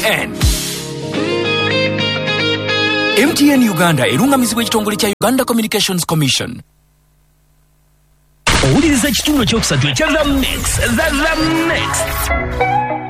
MTN Uganda erungamizibwa ekitongole kya Uganda Communications Commission. Owuliriza ekitundu ekyokusatu ekya The Mix.